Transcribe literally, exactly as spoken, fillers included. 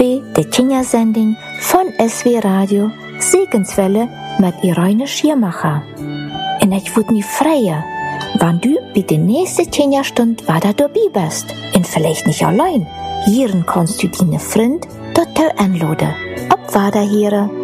zwei der Kindersending von S W Radio Segenswelle mit Irene Schiermacher. Und ich würde mich freuen, wenn du bei der nächsten Kinderstunde weiter dabei bist. Und vielleicht nicht allein. Hier kannst du deine Freund dort anladen. Ob weiterhören